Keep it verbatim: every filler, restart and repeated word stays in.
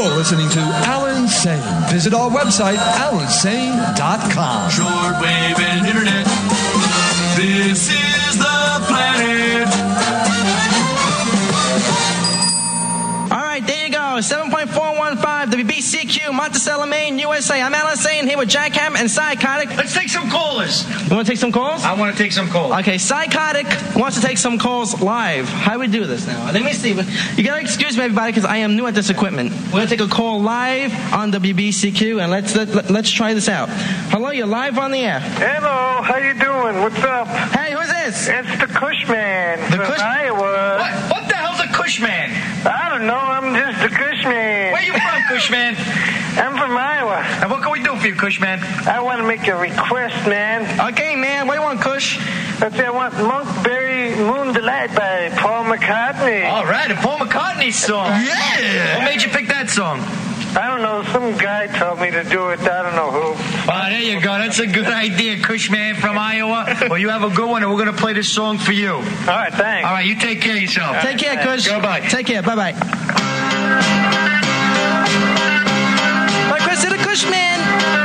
You're listening to Alan Sane. Visit our website, alan sane dot com. Shortwave and internet. This is the planet. All right, there you go. seven point four one five W B C Q, Monticello, Maine, U S A. I'm Alan Sane here with Jackhammer and Psychotic. Let's take some callers. You want to take some calls? I want to take some calls. Okay, Psychotic wants to take some calls live. How do we do this now? Let me see. You gotta excuse me, everybody, because I am new at this equipment. We're gonna take a call live on W B C Q, and let's let, let, let's try this out. Hello, you're live on the air. Hello, how you doing? What's up? Hey, who's this? It's the Cushman The from Cush- Iowa. What? What the hell's a Cushman? I don't know. I'm just the Cushman. Where you from, Cushman? I'm from Iowa. And what can we do for you, Cushman? I want to make a request, man. Okay, man. What do you want, Kush? Let's say I want Monkberry Moon Delight by Paul McCartney. All right, a Paul McCartney song. Yeah. What made you pick that song? I don't know. Some guy told me to do it. I don't know who. Well, there you go. That's a good idea, Cushman from Iowa. Well, you have a good one, and we're going to play this song for you. All right, thanks. All right, you take care of yourself. Take care, Kush. Goodbye. Take care. Bye-bye. Request to the Cushman.